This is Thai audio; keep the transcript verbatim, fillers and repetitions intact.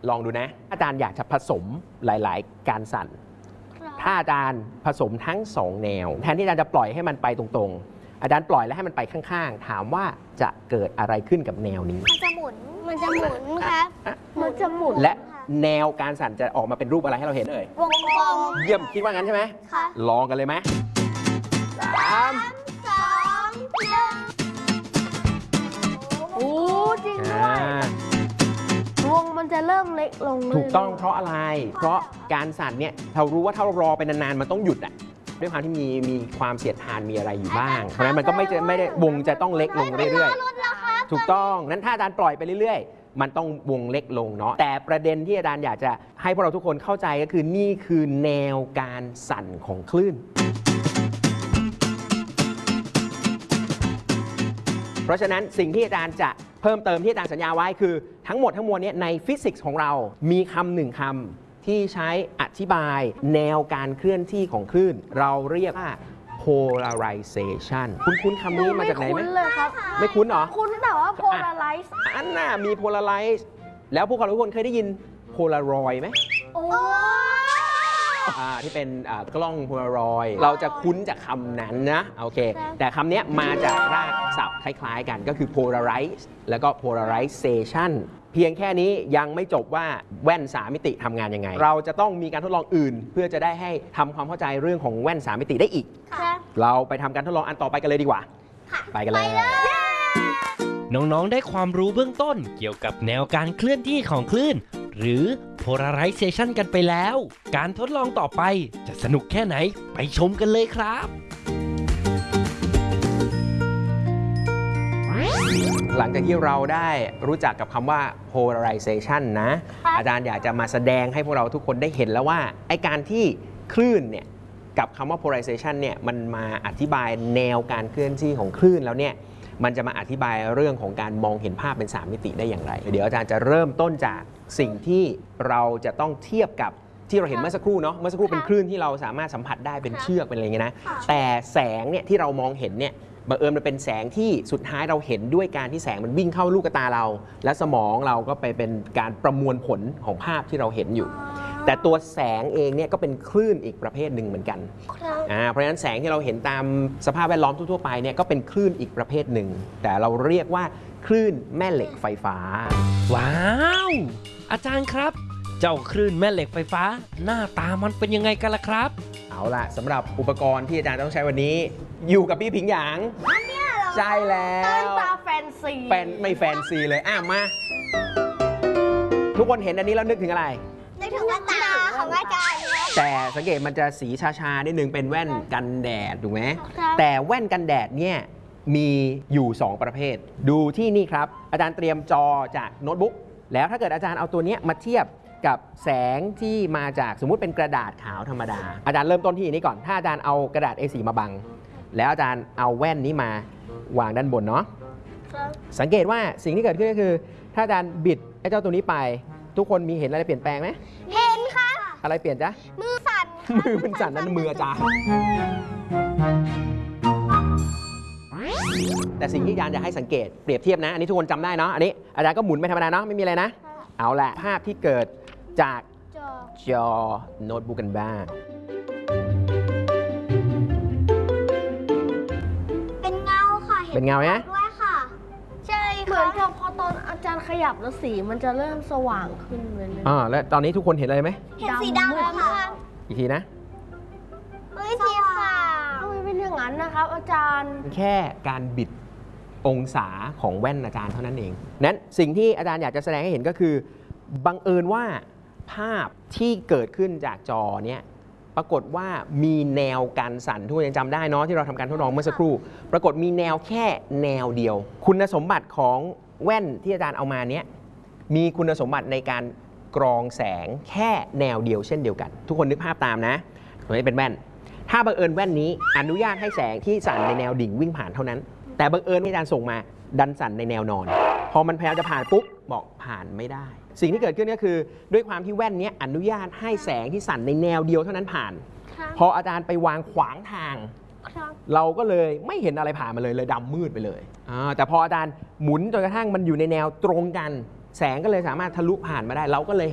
ลองดูนะอาจารย์อยากจะผสมหลายๆ การสั่นถ้าอาจารย์ผสมทั้งสองแนวแทนที่อาจารย์จะปล่อยให้มันไปตรงๆอาจารย์ปล่อยแล้วให้มันไปข้างๆถามว่าจะเกิดอะไรขึ้นกับแนวนี้มันจะหมุนมันจะหมุนครับมันจะหมุนและแนวการสั่นจะออกมาเป็นรูปอะไรให้เราเห็นเอ่ยวงกลมเยี่ยมคิดว่างั้นใช่ไหมค่ะลองกันเลยไหมสามสองหนึ่งโอ้จริงด้วยวงมันจะเริ่มเล็กลงถูกต้องเพราะอะไรเพราะการสั่นเนี่ยเรารู้ว่าถ้าเรารอไปนานๆมันต้องหยุดอ่ะด้วยความที่มีมีความเสียดทานมีอะไรอยู่บ้างเพราะฉะนั้นมันก็ไม่จะไม่ได้วงจะต้องเล็กลงเรื่อยๆถูกต้องนั้นถ้าอาจารย์ปล่อยไปเรื่อยๆมันต้องวงเล็กลงเนาะแต่ประเด็นที่อาจารย์อยากจะให้พวกเราทุกคนเข้าใจก็คือนี่คือแนวการสั่นของคลื่นเพราะฉะนั้นสิ่งที่อาจารย์จะเพิ่มเติมที่อาจารย์สัญญาไว้คือทั้งหมดทั้งมวลนี้ในฟิสิกส์ของเรามีคำหนึ่งคำที่ใช้อธิบายแนวการเคลื่อนที่ของคลื่นเราเรียกว่า polarization คุ้นๆคำนี้มาจากไหนไหมไม่คุ้นเลยครับไม่คุ้นเหรอคุ้นแต่ว่า polarize อันน่ะมี polarize แล้วพวกเราทุกคนเคยได้ยิน polaroid ไหมโอ้ที่เป็นกล้องโพลารอยด์เราจะคุ้นจากคำนั้นนะโอเคแต่คำนี้มาจากรากศัพท์คล้ายๆกันก็คือ polarize แล้วก็ polarization เพียงแค่นี้ยังไม่จบว่าแว่นสามมิติทำงานยังไงเราจะต้องมีการทดลองอื่นเพื่อจะได้ให้ทำความเข้าใจเรื่องของแว่นสามมิติได้อีกเราไปทำการทดลองอันต่อไปกันเลยดีกว่าไปกันเลยน้องๆได้ความรู้เบื้องต้นเกี่ยวกับแนวการเคลื่อนที่ของคลื่นหรือ polarization กันไปแล้วการทดลองต่อไปจะสนุกแค่ไหนไปชมกันเลยครับหลังจากที่เราได้รู้จักกับคำว่า polarization นะอาจารย์อยากจะมาแสดงให้พวกเราทุกคนได้เห็นแล้วว่าไอ้การที่คลื่นเนี่ยกับคำว่า polarization เนี่ยมันมาอธิบายแนวการเคลื่อนที่ของคลื่นแล้วเนี่ยมันจะมาอธิบายเรื่องของการมองเห็นภาพเป็นสามมิติได้อย่างไรเดี๋ยวอาจารย์จะเริ่มต้นจากสิ่งที่เราจะต้องเทียบกับที่เราเห็นเมื่อสักครู่เนาะเมื่อสักครู่เป็นคลื่นที่เราสามารถสัมผัสได้เป็นเชือกเป็นอะไรเงี้ยนะแต่แสงเนี่ยที่เรามองเห็นเนี่ยบังเอิญมันเป็นแสงที่สุดท้ายเราเห็นด้วยการที่แสงมันวิ่งเข้าลูกตาเราและสมองเราก็ไปเป็นการประมวลผลของภาพที่เราเห็นอยู่แต่ตัวแสงเองเนี่ยก็เป็นคลื่นอีกประเภทหนึ่งเหมือนกันเพราะฉะนั้นแสงที่เราเห็นตามสภาพแวดล้อมทั่วๆไปเนี่ยก็เป็นคลื่นอีกประเภทหนึ่งแต่เราเรียกว่าคลื่นแม่เหล็กไฟฟ้าว้าวอาจารย์ครับเจ้าคลื่นแม่เหล็กไฟฟ้าหน้าตามันเป็นยังไงกันล่ะครับเอาล่ะสำหรับอุปกรณ์ที่อาจารย์ต้องใช้วันนี้อยู่กับพี่ผิงหยางใช่แล้วตาแฟนซีแฟนไม่แฟนซีเลยอ่ะมาทุกคนเห็นอันนี้แล้วนึกถึงอะไรนึกถึงแว่นตาของอาจารย์แต่สังเกตมันจะสีชาๆนิดนึงเป็นแว่นกันแดดถูกไหมแต่แว่นกันแดดเนี่ยมีอยู่สองประเภทดูที่นี่ครับอาจารย์เตรียมจอจากโน้ตบุ๊กแล้วถ้าเกิดอาจารย์เอาตัวนี้มาเทียบกับแสงที่มาจากสมมุติเป็นกระดาษขาวธรรมดาอาจารย์เริ่มต้นที่นี้ก่อนถ้าอาจารย์เอากระดาษ เอ โฟร์ มาบังแล้วอาจารย์เอาแว่นนี้มาวางด้านบนเนาะสังเกตว่าสิ่งที่เกิดขึ้นก็คือถ้าอาจารย์บิดไอ้เจ้าตัวนี้ไปทุกคนมีเห็นอะไรเปลี่ยนแปลงไหมเห็นค่ะอะไรเปลี่ยนจ๊ะมือสั่นมือมันสั่นนั่นมืออาจารย์แต่สิ่งที่อาจารย์จะให้สังเกตเปรียบเทียบนะอันนี้ทุกคนจำได้เนาะอันนี้อาจารย์ก็หมุนไปธรรมดาเนาะไม่มีอะไรนะเอาแหละภาพที่เกิดจากจอโน้ตบุ๊กกันบ้างเป็นเงาค่ะเป็นเงาไหมด้วยค่ะใช่ค่ะเหมือนพอตอนอาจารย์ขยับแล้วสีมันจะเริ่มสว่างขึ้นเลยอ่าแล้วตอนนี้ทุกคนเห็นอะไรไหมเห็นสีดำค่ะอีกทีนะเฮ้ยสีขาวทำไมเป็นอย่างนั้นนะครับอาจารย์แค่การบิดองศาของแว่นอาจารย์เท่านั้นเองนั้นสิ่งที่อาจารย์อยากจะแสดงให้เห็นก็คือบังเอิญว่าภาพที่เกิดขึ้นจากจอเนี่ยปรากฏว่ามีแนวการสั่นทุกคนยังจำได้เนาะที่เราทำการทดลองเมื่อสักครู่ปรากฏมีแนวแค่แนวเดียวคุณสมบัติของแว่นที่อาจารย์เอามาเนี้ยมีคุณสมบัติในการกรองแสงแค่แนวเดียวเช่นเดียวกันทุกคนนึกภาพตามนะตัวนี้เป็นแว่นถ้าบังเอิญแว่นนี้อนุญาตให้แสงที่สั่นในแนวดิ่งวิ่งผ่านเท่านั้นแต่บังเอิญที่อาจารย์ส่งมาดันสั่นในแนวนอนพอมันพยายามจะผ่านปุ๊บบอกผ่านไม่ได้สิ่งที่เกิดขึ้นก็คือด้วยความที่แว่นนี้อนุญาตให้แสงที่สั่นในแนวเดียวเท่านั้นผ่านพออาจารย์ไปวางขวางทางเราก็เลยไม่เห็นอะไรผ่านมาเลยเลยดำมืดไปเลยแต่พออาจารย์หมุนจนกระทั่งมันอยู่ในแนวตรงกันแสงก็เลยสามารถทะลุผ่านมาได้เราก็เลย